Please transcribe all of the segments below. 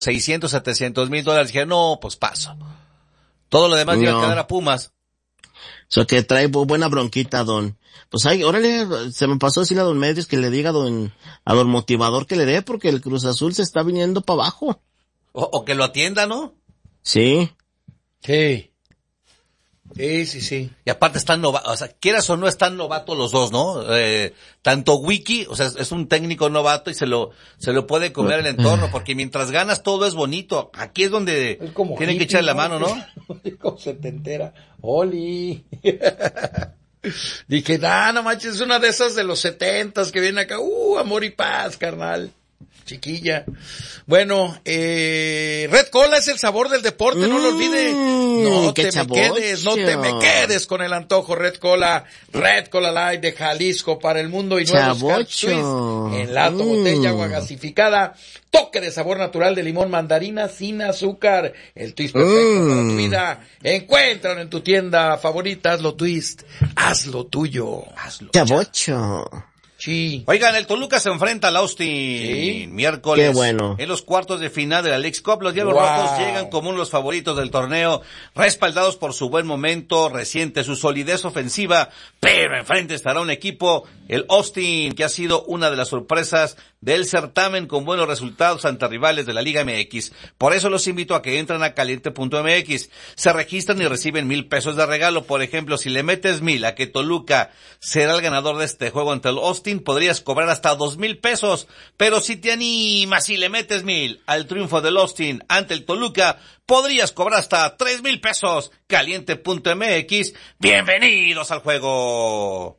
600, $700,000. Dije, no, pues paso. Todo lo demás iba a quedar a Pumas. Eso que trae buena bronquita, don. Pues órale, se me pasó decirle a don Medios que le diga a don Motivador que le dé, porque el Cruz Azul se está viniendo para abajo. O que lo atienda, ¿no? Sí. Sí. Sí. Y aparte están novatos, o sea, quieras o no están novatos los dos, ¿no? Tanto Wiki, o sea, es un técnico novato y se lo puede comer el entorno, porque mientras ganas todo es bonito. Aquí es donde tienen que echarle la mano, ¿no? Como setentera. ¡Oli! Dije, no manches, es una de esas de los 70s que viene acá. Amor y paz, carnal. Chiquilla. Bueno, Red Cola es el sabor del deporte, no lo olvide. No te me quedes con el antojo. Red Cola Light de Jalisco para el mundo y nuevos Twist en lata, botella, agua gasificada, toque de sabor natural de limón, mandarina sin azúcar. El Twist perfecto para tu vida. Encuéntralo en tu tienda favorita. Hazlo Twist, hazlo tuyo. Chavocho. Sí. Oigan, el Toluca se enfrenta al Austin miércoles. Qué bueno. En los cuartos de final de la Leagues Cup. Los Diablos Rojos llegan como uno de los favoritos del torneo, respaldados por su buen momento reciente, su solidez ofensiva, pero enfrente estará un equipo, el Austin, que ha sido una de las sorpresas del certamen con buenos resultados ante rivales de la Liga MX. Por eso los invito a que entren a caliente.mx, se registran y reciben $1,000 de regalo. Por ejemplo, si le metes 1,000 a que Toluca será el ganador de este juego ante el Austin, podrías cobrar hasta $2,000, pero si te animas y le metes 1,000 al triunfo del Austin ante el Toluca, podrías cobrar hasta $3,000. Caliente.mx, bienvenidos al juego.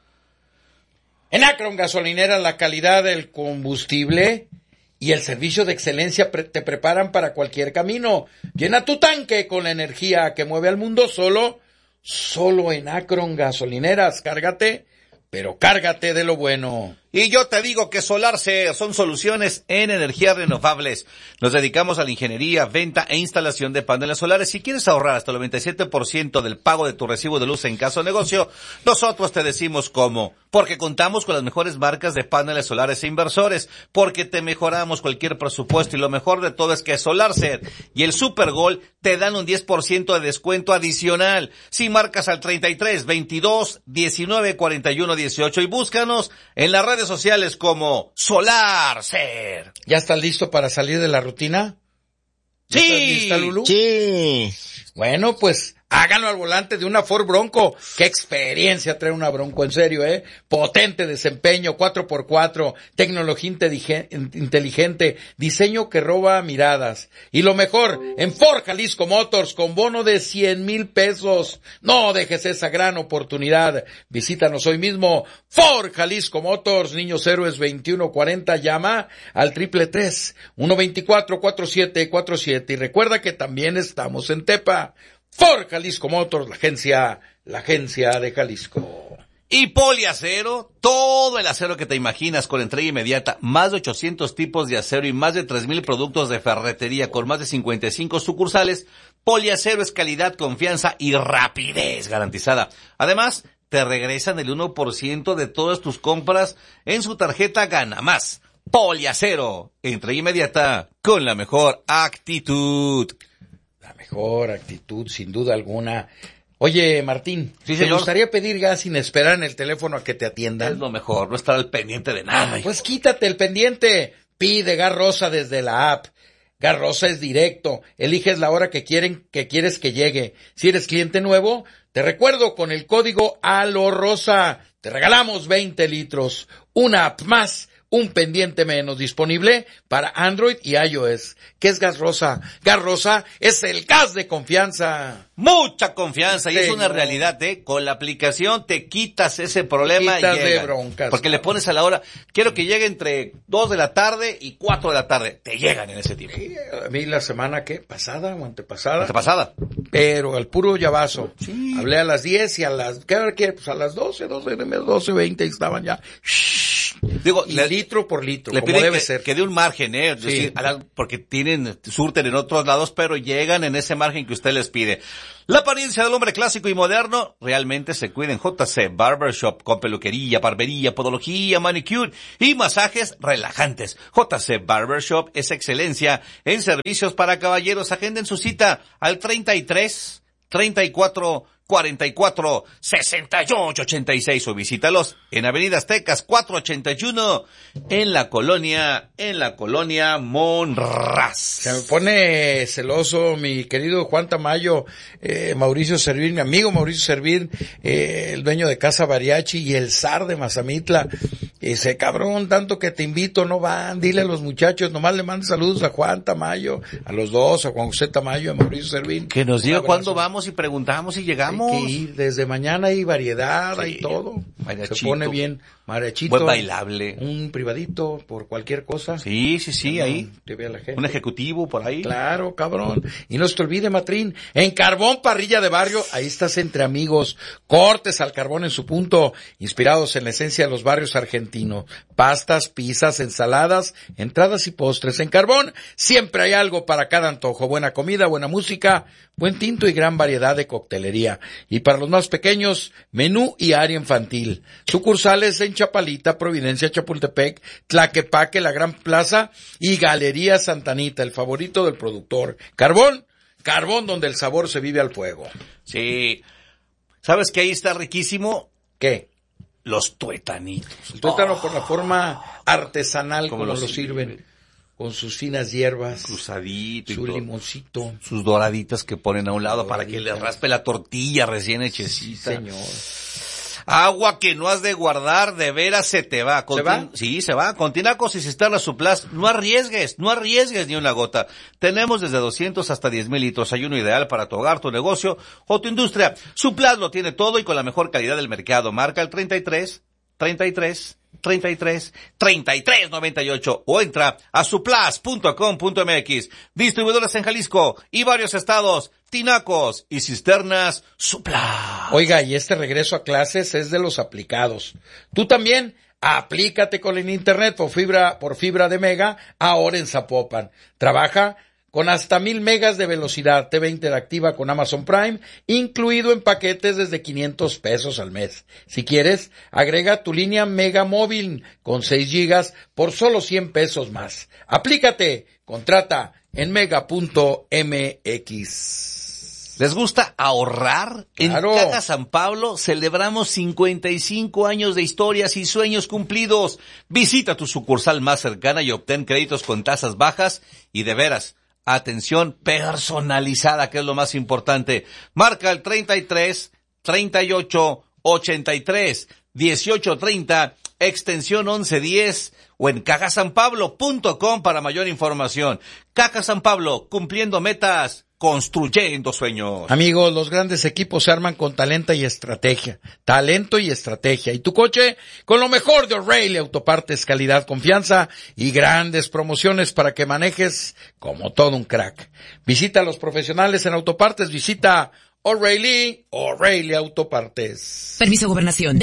En Akron Gasolinera, la calidad del combustible y el servicio de excelencia te preparan para cualquier camino. Llena tu tanque con la energía que mueve al mundo solo en Akron Gasolineras. Cárgate de lo bueno. Y yo te digo que SolarCer son soluciones en energías renovables. Nos dedicamos a la ingeniería, venta e instalación de paneles solares. Si quieres ahorrar hasta el 97% del pago de tu recibo de luz en caso de negocio, nosotros te decimos cómo. Porque contamos con las mejores marcas de paneles solares e inversores. Porque te mejoramos cualquier presupuesto. Y lo mejor de todo es que SolarCer y el Super Gol te dan un 10% de descuento adicional. Si marcas al 33 22 19 41 18 y búscanos en las redes sociales como SolarCer. ¿Ya estás listo para salir de la rutina? Sí. ¿Estás lista, Lulú? Sí. Bueno, pues háganlo al volante de una Ford Bronco. ¡Qué experiencia trae una Bronco! En serio, potente desempeño, 4x4, tecnología inteligente, diseño que roba miradas. Y lo mejor, en Ford Jalisco Motors, con bono de $100,000. No dejes esa gran oportunidad. Visítanos hoy mismo. Ford Jalisco Motors, Niños Héroes 2140, llama al 333-124-4747. Y recuerda que también estamos en Tepa. Ford Jalisco Motors, la agencia de Jalisco. Y Poliacero, todo el acero que te imaginas con entrega inmediata, más de 800 tipos de acero y más de 3,000 productos de ferretería con más de 55 sucursales. Poliacero es calidad, confianza y rapidez garantizada. Además, te regresan el 1% de todas tus compras en su tarjeta Gana Más. Poliacero, entrega inmediata con la mejor actitud. La mejor actitud, sin duda alguna. Oye, Martín, sí, ¿te gustaría pedir gas sin esperar en el teléfono a que te atiendan? Es lo mejor, no estar al pendiente de nada. Pues quítate el pendiente. Pide Gas Rosa desde la app. Gas Rosa es directo. Eliges la hora que quieres que llegue. Si eres cliente nuevo, te recuerdo con el código ALOROSA. Te regalamos 20 litros. Una app más. Un pendiente menos, disponible para Android y iOS. ¿Qué es Gas Rosa? Gas Rosa es el gas de confianza. Mucha confianza, y es una realidad, Con la aplicación te quitas ese problema. Quitas de broncas. Porque le pones a la hora, quiero que llegue entre 2 de la tarde y 4 de la tarde. Te llegan en ese tiempo. Sí, a mí la semana, ¿pasada o antepasada? Antepasada. Pero al puro llavazo. Sí. Hablé a las 10 y a las, ¿qué hora qué? Pues a las 12:20 estaban ya. Digo, litro por litro, le como piden debe ser. que dé un margen, es decir, porque surten en otros lados, pero llegan en ese margen que usted les pide. La apariencia del hombre clásico y moderno realmente se cuida en JC Barbershop, con peluquería, barbería, podología, manicure y masajes relajantes. JC Barbershop es excelencia en servicios para caballeros. Agenden su cita al 33 34 44 68 86 o visítalos en Avenida Aztecas 481 en la colonia Monraz. Se me pone celoso mi querido Juan Tamayo, Mauricio Servir, mi amigo Mauricio Servir, el dueño de Casa Mariachi y el zar de Mazamitla. Ese cabrón, tanto que te invito, no van, dile a los muchachos, nomás le mando saludos a Juan Tamayo, a los dos, a Juan José Tamayo, a Mauricio Servir. Que nos diga cuándo vamos y preguntamos y llegamos. Hay que ir, desde mañana hay variedad, hay todo. Mariachito. Se pone bien, mariachito. Buen bailable. Un privadito por cualquier cosa. Sí, no, ahí. Te vea la gente. Un ejecutivo por ahí. Claro, cabrón. Y no se te olvide, Matrín, en Carbón Parrilla de Barrio, ahí estás entre amigos. Cortes al carbón en su punto, inspirados en la esencia de los barrios argentinos. Pastas, pizzas, ensaladas, entradas y postres. En Carbón siempre hay algo para cada antojo. Buena comida, buena música, buen tinto y gran variedad de coctelería. Y para los más pequeños, menú y área infantil. Sucursales en Chapalita, Providencia, Chapultepec, Tlaquepaque, La Gran Plaza y Galería Santanita, el favorito del productor. Carbón donde el sabor se vive al fuego. Sí. ¿Sabes que ahí está riquísimo? ¿Qué? Los tuétanitos. El tuétano por la forma artesanal como lo sirven. Con sus finas hierbas, cruzadito, su limoncito, sus doraditas que ponen a un lado para que le raspe la tortilla recién hechecita. Señor. Agua que no has de guardar, de veras se te va. ¿Se va? Sí, se va. Con tinacos y cisternas Suplas, no arriesgues ni una gota. Tenemos desde 200 hasta 10,000 litros. Hay uno ideal para tu hogar, tu negocio o tu industria. Suplas lo tiene todo y con la mejor calidad del mercado. Marca el 33 98 o entra a suplas.com.mx. Distribuidores en Jalisco y varios estados, tinacos y cisternas Suplas. Oiga, y este regreso a clases es de los aplicados. Tú también aplícate con el internet por fibra de Mega ahora en Zapopan. Trabaja con hasta 1,000 megas de velocidad, TV interactiva con Amazon Prime, incluido en paquetes desde $500 al mes. Si quieres, agrega tu línea Mega Móvil con 6 gigas por solo $100 más. Aplícate, contrata en mega.mx. ¿Les gusta ahorrar? Claro. En Caja San Pablo celebramos 55 años de historias y sueños cumplidos. Visita tu sucursal más cercana y obtén créditos con tasas bajas y de veras, atención personalizada, que es lo más importante. Marca el 33 38 83 18 30, extensión 1110 o en cajasanpablo.com para mayor información. Caja San Pablo, cumpliendo metas, construyendo sueños. Amigos, los grandes equipos se arman con talento y estrategia. Y tu coche con lo mejor de O'Reilly Autopartes, calidad, confianza y grandes promociones para que manejes como todo un crack. Visita a los profesionales en Autopartes, visita O'Reilly Autopartes. Permiso Gobernación,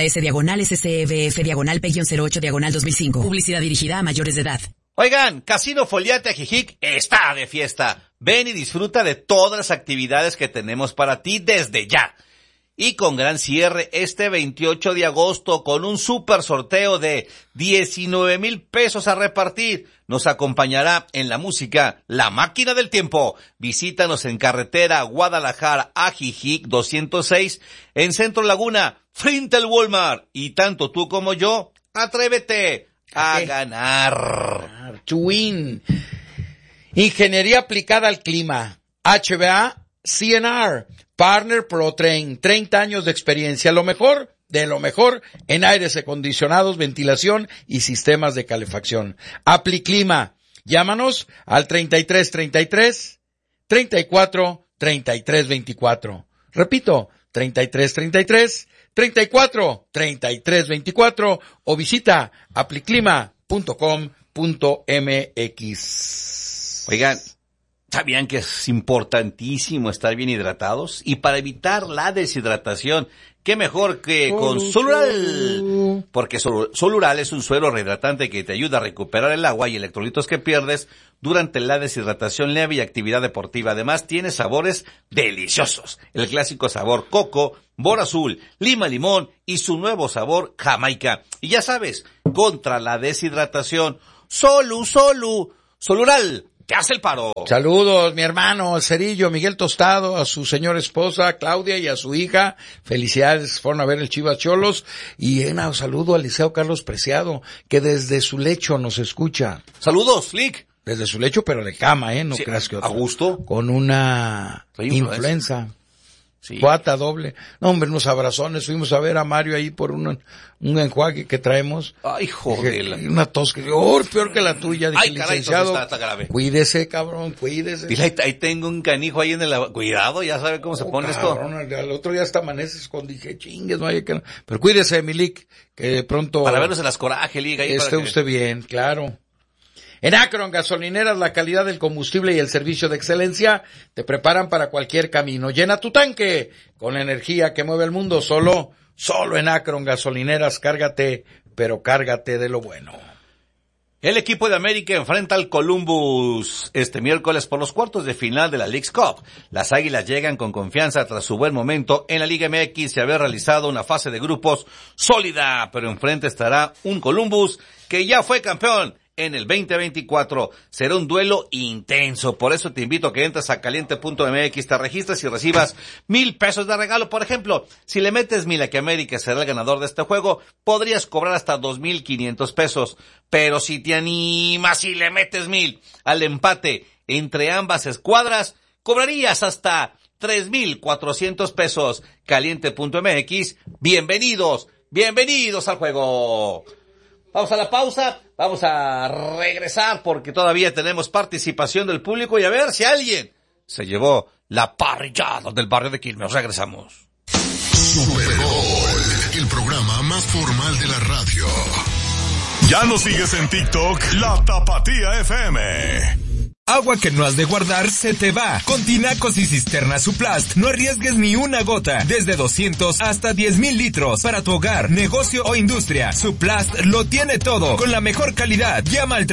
DGAJS/SCBF/P-08/2005. Publicidad dirigida a mayores de edad. Oigan, Casino Foliate Ajijic está de fiesta. Ven y disfruta de todas las actividades que tenemos para ti desde ya. Y con gran cierre este 28 de agosto con un super sorteo de 19,000 pesos a repartir. Nos acompañará en la música La Máquina del Tiempo. Visítanos en carretera Guadalajara Ajijic 206 en Centro Laguna, frente al Walmart. Y tanto tú como yo, atrévete a ganar. Chuin. Ingeniería aplicada al clima. HVA CNR. Partner ProTrain. 30 años de experiencia. Lo mejor de lo mejor en aires acondicionados, ventilación y sistemas de calefacción. Apliclima. Llámanos al 33 33 34 33 24. Repito, 33 33 34 33 24 o visita apliclima.com.mx. Oigan, ¿Sabían que es importantísimo estar bien hidratados? Y para evitar la deshidratación, ¿qué mejor que con Solural? Porque Solural es un suero rehidratante que te ayuda a recuperar el agua y electrolitos que pierdes durante la deshidratación leve y actividad deportiva. Además, tiene sabores deliciosos. El clásico sabor coco, bor azul, lima limón y su nuevo sabor jamaica. Y ya sabes, contra la deshidratación, Solural. ¿Qué hace el paro? Saludos, mi hermano, el Cerillo, Miguel Tostado, a su señora esposa, Claudia, y a su hija. Felicidades, fueron a ver el Chivas Cholos. Y un saludo al Liceo Carlos Preciado, que desde su lecho nos escucha. Saludos, Lick. Desde su lecho, pero de cama, no Sí, creas que a otro. gusto. Con una influenza. Sí. Cuata doble. No, hombre, unos abrazones. Fuimos a ver a Mario ahí por un enjuague que traemos. Ay, joder. Una tos que, peor que la tuya. Dije, Ay, caray, licenciado, está grave. Cuídese, cabrón, cuídese. Dile, ahí tengo un canijo ahí en el... Cuidado, ya sabe cómo se pone cabrón, esto. Al otro día hasta amaneces con, dije, chingues, no hay que... Pero cuídese, Milik, que pronto... Para vernos en las Coraje, Liga. Esté usted bien, claro. En Akron Gasolineras, la calidad del combustible y el servicio de excelencia te preparan para cualquier camino. Llena tu tanque con la energía que mueve el mundo. Solo en Akron Gasolineras, cárgate, pero cárgate de lo bueno. El equipo de América enfrenta al Columbus este miércoles por los cuartos de final de la Leagues Cup. Las Águilas llegan con confianza tras su buen momento en la Liga MX y haber realizado una fase de grupos sólida, pero enfrente estará un Columbus que ya fue campeón en el 2024. Será un duelo intenso, por eso te invito a que entres a caliente.mx, te registres y recibas 1,000 pesos de regalo. Por ejemplo, si le metes 1,000 a que América será el ganador de este juego, podrías cobrar hasta 2,500 pesos. Pero si te animas y le metes 1,000 al empate entre ambas escuadras, cobrarías hasta 3,400 pesos. Caliente.mx, bienvenidos al juego. Vamos a la pausa, vamos a regresar porque todavía tenemos participación del público y a ver si alguien se llevó la parrillada del barrio de Quilmes. Regresamos. Super Gol, el programa más formal de la radio. ¿Ya nos sigues en TikTok? La Tapatía FM. Agua que no has de guardar se te va. Con tinacos y cisternas Suplast, no arriesgues ni una gota. Desde 200 hasta 10,000 litros. Para tu hogar, negocio o industria, Suplast lo tiene todo. Con la mejor calidad. Llama al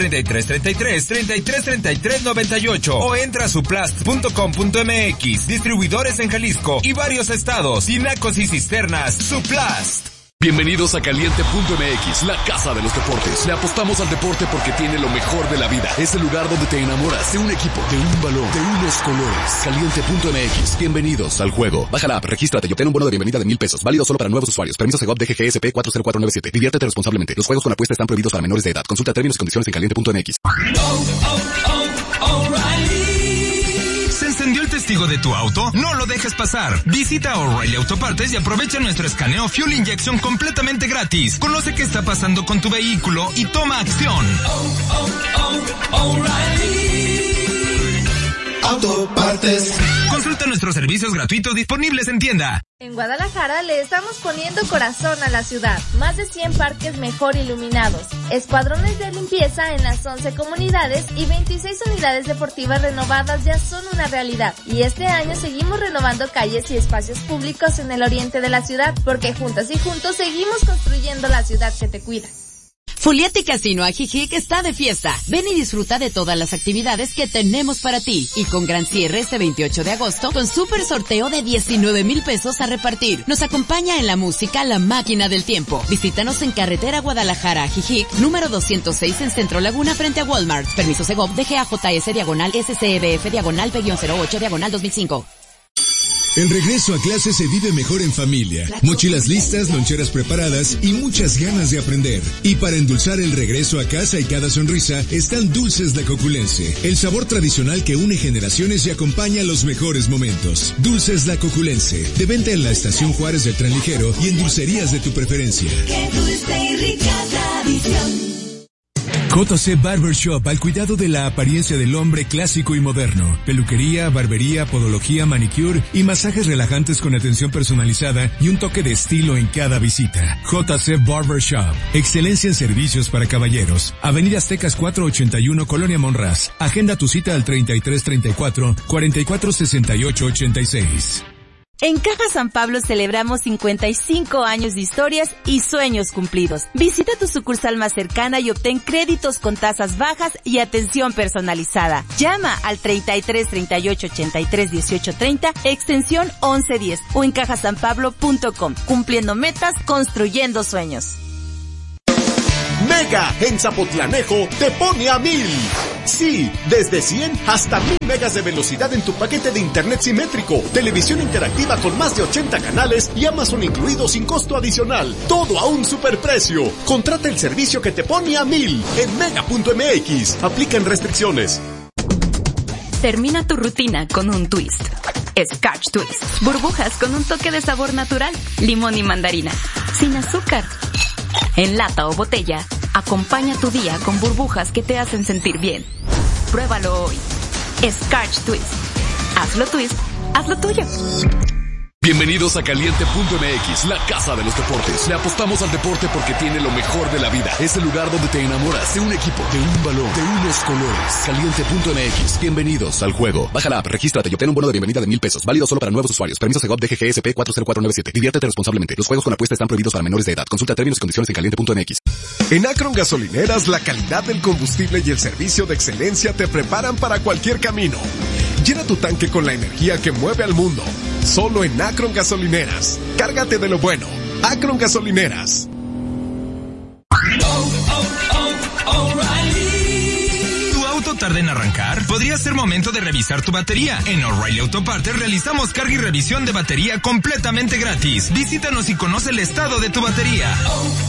3333-3333-98 o entra a suplast.com.mx. Distribuidores en Jalisco y varios estados. Tinacos y cisternas Suplast. Bienvenidos a Caliente.mx, la casa de los deportes. Le apostamos al deporte porque tiene lo mejor de la vida. Es el lugar donde te enamoras de un equipo, de un balón, de unos colores. Caliente.mx, bienvenidos al juego. Baja la app, regístrate y obtén un bono de bienvenida de 1,000 pesos. Válido solo para nuevos usuarios. Permiso Segov DGGSP 40497. Diviértete responsablemente. Los juegos con apuesta están prohibidos para menores de edad. Consulta términos y condiciones en Caliente.mx. ¿Se encendió el testigo de tu auto? No lo dejes pasar. Visita O'Reilly Autopartes y aprovecha nuestro escaneo Fuel Injection completamente gratis. Conoce qué está pasando con tu vehículo y toma acción. Autopartes. Consulta nuestros servicios gratuitos disponibles en tienda. En Guadalajara le estamos poniendo corazón a la ciudad. Más de 100 parques mejor iluminados, escuadrones de limpieza en las 11 comunidades y 26 unidades deportivas renovadas ya son una realidad. Y este año seguimos renovando calles y espacios públicos en el oriente de la ciudad, porque juntas y juntos seguimos construyendo la ciudad que te cuida. Fuliati Casino Ajijic está de fiesta. Ven y disfruta de todas las actividades que tenemos para ti. Y con gran cierre este 28 de agosto, con súper sorteo de 19,000 pesos a repartir. Nos acompaña en la música La Máquina del Tiempo. Visítanos en Carretera Guadalajara Ajijic, número 206 en Centro Laguna frente a Walmart. Permiso Segov, DGAJS /SCBF /P-08 /2005. El regreso a clase se vive mejor en familia. Mochilas listas, loncheras preparadas y muchas ganas de aprender. Y para endulzar el regreso a casa y cada sonrisa, están Dulces La Coculense. El sabor tradicional que une generaciones y acompaña los mejores momentos. Dulces La Coculense. De venta en la Estación Juárez del Tren Ligero y en dulcerías de tu preferencia. Qué dulce y rica tradición. JC Barbershop, al cuidado de la apariencia del hombre clásico y moderno. Peluquería, barbería, podología, manicure y masajes relajantes con atención personalizada y un toque de estilo en cada visita. JC Barbershop, excelencia en servicios para caballeros. Avenida Aztecas 481, Colonia Monraz. Agenda tu cita al 3334-446886. En Caja San Pablo celebramos 55 años de historias y sueños cumplidos. Visita tu sucursal más cercana y obtén créditos con tasas bajas y atención personalizada. Llama al 33 38 83 18 30, extensión 1110 o en cajasanpablo.com. Cumpliendo metas, construyendo sueños. Mega en Zapotlanejo te pone a 1000. Sí, desde 100 hasta 1000 megas de velocidad en tu paquete de internet simétrico, televisión interactiva con más de 80 canales y Amazon incluido sin costo adicional. Todo a un superprecio. Contrata el servicio que te pone a 1000 en mega.mx. Aplican restricciones. Termina tu rutina con un twist. Scotch Twist. Burbujas con un toque de sabor natural. Limón y mandarina. Sin azúcar. En lata o botella, acompaña tu día con burbujas que te hacen sentir bien. Pruébalo hoy. Scotch Twist. Hazlo twist, hazlo tuyo. Bienvenidos a Caliente.mx, la casa de los deportes. Le apostamos al deporte porque tiene lo mejor de la vida. Es el lugar donde te enamoras de un equipo, de un balón, de unos colores. Caliente.mx, bienvenidos al juego. Baja la app, regístrate y obtén un bono de bienvenida de $1,000. Válido solo para nuevos usuarios. Permiso Segov DGGSP 40497. Diviértete responsablemente. Los juegos con apuesta están prohibidos para menores de edad. Consulta términos y condiciones en Caliente.mx. En Akron Gasolineras, la calidad del combustible y el servicio de excelencia te preparan para cualquier camino. Llena tu tanque con la energía que mueve al mundo. Solo en Akron Gasolineras. Cárgate de lo bueno. Akron Gasolineras. ¿Tu auto tarda en arrancar? Podría ser momento de revisar tu batería. En O'Reilly Auto Parts realizamos carga y revisión de batería completamente gratis. Visítanos y conoce el estado de tu batería.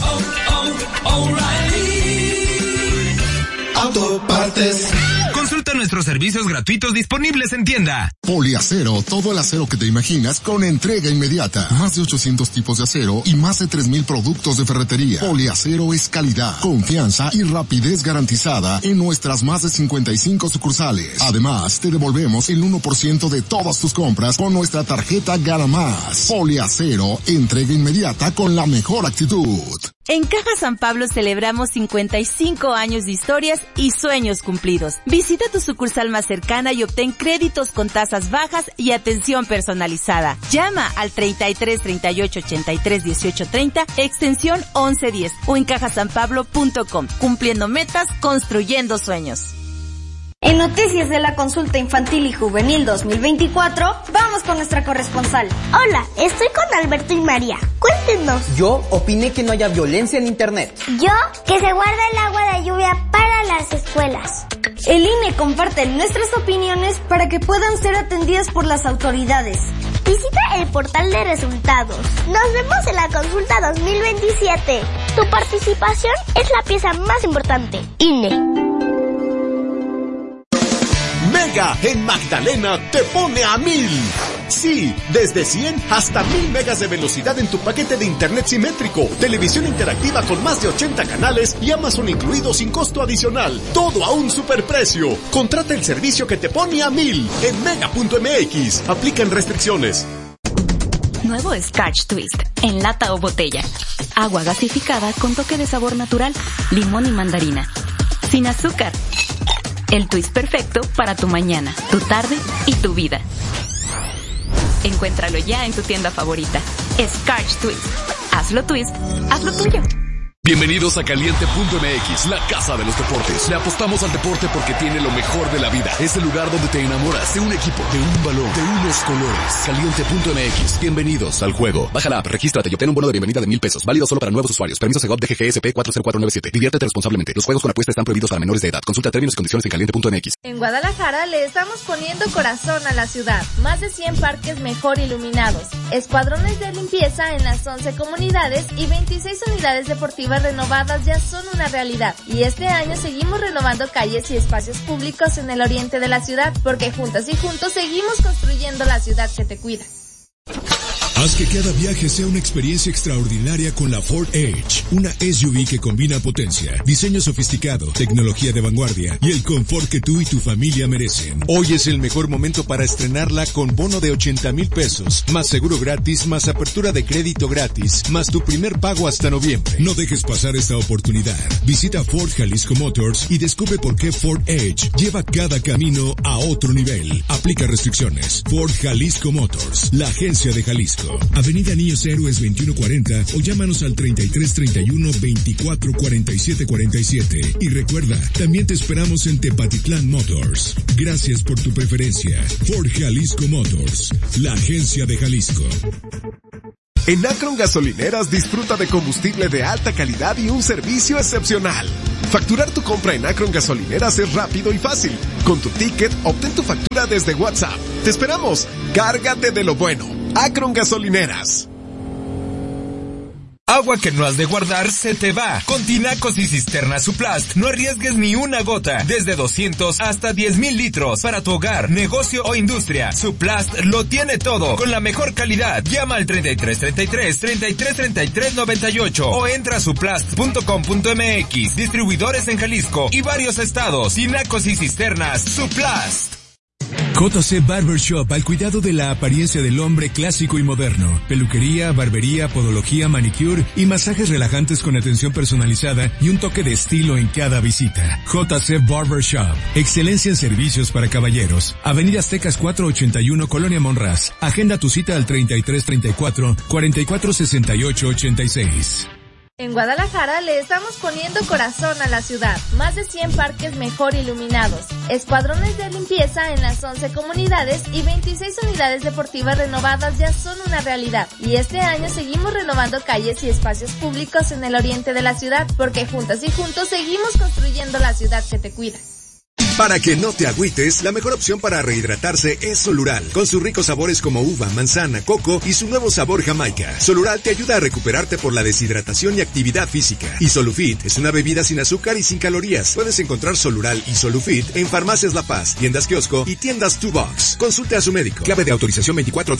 Auto Partes. Consulta nuestros servicios gratuitos disponibles en tienda. Poliacero, todo el acero que te imaginas con entrega inmediata. Más de 800 tipos de acero y más de 3,000 productos de ferretería. Poliacero es calidad, confianza y rapidez garantizada en nuestras más de 55 sucursales. Además, te devolvemos el 1% de todas tus compras con nuestra tarjeta Gana Más. Poliacero, entrega inmediata con la mejor actitud. En Caja San Pablo celebramos 55 años de historias y sueños cumplidos. Visita tu sucursal más cercana y obtén créditos con tasas bajas y atención personalizada. Llama al 33 38 83 18 30, extensión 1110 o en cajasanpablo.com. Cumpliendo metas, construyendo sueños. En Noticias de la Consulta Infantil y Juvenil 2024, vamos con nuestra corresponsal. Hola, estoy con Alberto y María. Cuéntenos. Yo opiné que no haya violencia en internet. Yo, que se guarda el agua de lluvia para las escuelas. El INE comparte nuestras opiniones para que puedan ser atendidas por las autoridades. Visita el portal de resultados. Nos vemos en la consulta 2027. Tu participación es la pieza más importante. INE. Mega en Magdalena te pone a 1000. Sí, desde 100 hasta 1000 megas de velocidad en tu paquete de internet simétrico, televisión interactiva con más de 80 canales y Amazon incluido sin costo adicional. Todo a un superprecio. Contrata el servicio que te pone a 1000 en mega.mx. Aplican restricciones. Nuevo Scotch Twist. En lata o botella. Agua gasificada con toque de sabor natural. Limón y mandarina. Sin azúcar. El twist perfecto para tu mañana, tu tarde y tu vida. Encuéntralo ya en tu tienda favorita. Scotch Twist. Hazlo twist, hazlo tuyo. Bienvenidos a Caliente.mx, la casa de los deportes. Le apostamos al deporte porque tiene lo mejor de la vida. Es el lugar donde te enamoras de un equipo, de un balón, de unos colores. Caliente.mx, bienvenidos al juego. Baja la app, regístrate y obtén un bono de bienvenida de $1,000. Válido solo para nuevos usuarios. Permiso Segov DGGSP 40497. Diviértete responsablemente. Los juegos con apuesta están prohibidos para menores de edad. Consulta términos y condiciones en Caliente.mx. En Guadalajara le estamos poniendo corazón a la ciudad. Más de 100 parques mejor iluminados. Escuadrones de limpieza en las 11 comunidades y 26 unidades deportivas renovadas ya son una realidad. Y este año seguimos renovando calles y espacios públicos en el oriente de la ciudad, porque juntas y juntos seguimos construyendo la ciudad que te cuida. Haz que cada viaje sea una experiencia extraordinaria con la Ford Edge, una SUV que combina potencia, diseño sofisticado, tecnología de vanguardia y el confort que tú y tu familia merecen. Hoy es el mejor momento para estrenarla con bono de 80,000 pesos, más seguro gratis, más apertura de crédito gratis, más tu primer pago hasta noviembre. No dejes pasar esta oportunidad. Visita Ford Jalisco Motors y descubre por qué Ford Edge lleva cada camino a otro nivel. Aplica restricciones. Ford Jalisco Motors, la agencia de Jalisco. Avenida Niños Héroes 2140 o llámanos al 3331 24 47 47. Y recuerda, también te esperamos en Tepatitlán Motors. Gracias por tu preferencia. Ford Jalisco Motors, la agencia de Jalisco. En Akron Gasolineras disfruta de combustible de alta calidad y un servicio excepcional. Facturar tu compra en Akron Gasolineras es rápido y fácil. Con tu ticket, obtén tu factura desde WhatsApp. ¡Te esperamos! ¡Cárgate de lo bueno! Akron Gasolineras. Agua que no has de guardar se te va. Con tinacos y cisternas Suplast, no arriesgues ni una gota. Desde 200 hasta 10,000 litros. Para tu hogar, negocio o industria, Suplast lo tiene todo. Con la mejor calidad. Llama al 3333-3333-98 o entra a suplast.com.mx. Distribuidores en Jalisco y varios estados. Tinacos y cisternas Suplast. JC Barbershop, al cuidado de la apariencia del hombre clásico y moderno. Peluquería, barbería, podología, manicure y masajes relajantes con atención personalizada y un toque de estilo en cada visita. JC Barbershop, excelencia en servicios para caballeros. Avenida Aztecas 481, Colonia Monraz. Agenda tu cita al 3334-446886. En Guadalajara le estamos poniendo corazón a la ciudad. Más de 100 parques mejor iluminados, escuadrones de limpieza en las 11 comunidades y 26 unidades deportivas renovadas ya son una realidad. Y este año seguimos renovando calles y espacios públicos en el oriente de la ciudad, porque juntas y juntos seguimos construyendo la ciudad que te cuida. Para que no te agüites, la mejor opción para rehidratarse es Solural, con sus ricos sabores como uva, manzana, coco y su nuevo sabor Jamaica. Solural te ayuda a recuperarte por la deshidratación y actividad física. Y Solufit es una bebida sin azúcar y sin calorías. Puedes encontrar Solural y Solufit en Farmacias La Paz, tiendas kiosco y tiendas 2Box. Consulte a su médico. Clave de autorización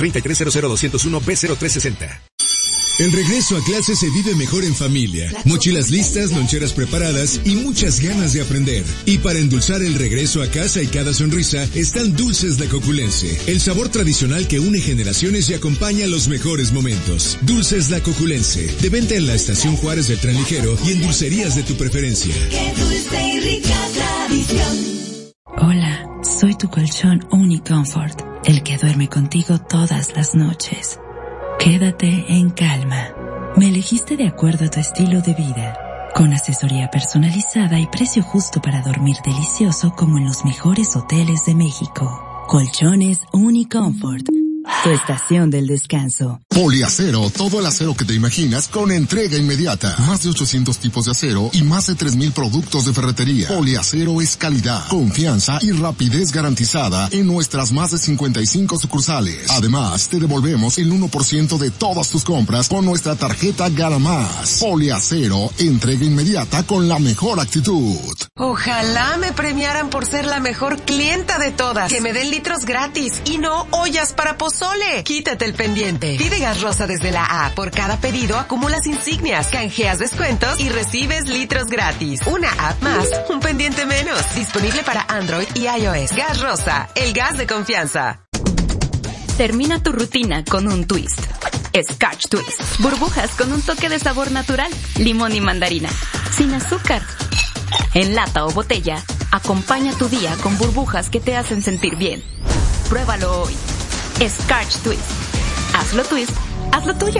2433000201B0360. El regreso a clase se vive mejor en familia. Mochilas listas, loncheras preparadas y muchas ganas de aprender. Y para endulzar el regreso a casa y cada sonrisa, están Dulces La Coculense, el sabor tradicional que une generaciones y acompaña los mejores momentos. Dulces La Coculense, de venta en la Estación Juárez del Tren Ligero y en dulcerías de tu preferencia. Qué dulce y rica tradición. Hola, soy tu colchón Unicomfort, el que duerme contigo todas las noches. Quédate en calma. Me elegiste de acuerdo a tu estilo de vida, con asesoría personalizada y precio justo para dormir delicioso como en los mejores hoteles de México. Colchones Unicomfort, tu estación del descanso. Poliacero, todo el acero que te imaginas con entrega inmediata. Más de 800 tipos de acero y más de 3,000 productos de ferretería. Poliacero es calidad, confianza y rapidez garantizada en nuestras más de 55 sucursales. Además, te devolvemos el 1% de todas tus compras con nuestra tarjeta Gana Más. Poliacero, entrega inmediata con la mejor actitud. Ojalá me premiaran por ser la mejor clienta de todas. Que me den litros gratis y no ollas para pozole. Quítate el pendiente. Pide Gas Rosa desde la A. Por cada pedido acumulas insignias, canjeas descuentos y recibes litros gratis. Una app más, un pendiente menos. Disponible para Android y iOS. Gas Rosa, el gas de confianza. Termina tu rutina con un twist. Scotch Twist. Burbujas con un toque de sabor natural. Limón y mandarina. Sin azúcar. En lata o botella, acompaña tu día con burbujas que te hacen sentir bien. Pruébalo hoy. Scotch Twist. Hazlo twist, hazlo tuyo.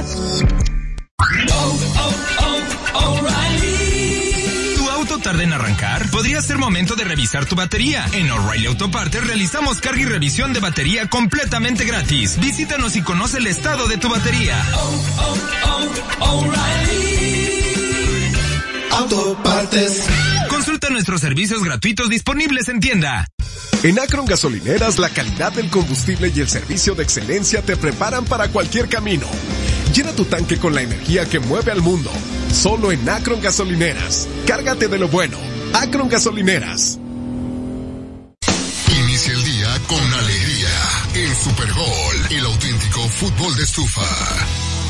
¿Tu auto tarda en arrancar? Podría ser momento de revisar tu batería. En O'Reilly Auto Parts realizamos carga y revisión de batería completamente gratis. Visítanos y conoce el estado de tu batería. Auto Partes. Consulta nuestros servicios gratuitos disponibles en tienda. En Akron Gasolineras, la calidad del combustible y el servicio de excelencia te preparan para cualquier camino. Llena tu tanque con la energía que mueve al mundo. Solo en Akron Gasolineras. Cárgate de lo bueno. Akron Gasolineras. Inicia el día con alegría. El Supergol, el auténtico fútbol de estufa.